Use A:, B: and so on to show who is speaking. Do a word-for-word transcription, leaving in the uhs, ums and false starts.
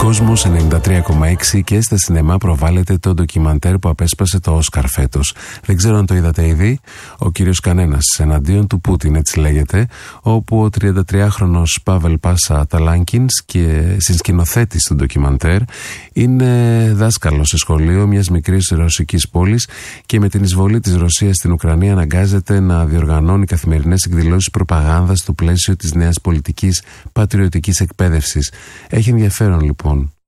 A: Κόσμος ενενήντα τρία κόμμα έξι και στα σινεμά προβάλλεται το ντοκιμαντέρ που απέσπασε το Όσκαρ φέτος. Δεν ξέρω αν το είδατε ήδη. Ο κύριος Κανένας εναντίον του Πούτιν, έτσι λέγεται, όπου ο τριαντατριάχρονος Πάβελ Πάσα Ταλάνκινς και συνσκηνοθέτης του ντοκιμαντέρ είναι δάσκαλος σε σχολείο μιας μικρής ρωσικής πόλης και με την εισβολή της Ρωσίας στην Ουκρανία αναγκάζεται να διοργανώνει καθημερινές εκδηλώσεις προπαγάνδας στο πλαίσιο της νέας πολιτικής πατριωτικής εκπαίδευσης. Έχει ενδιαφέρον λοιπόν.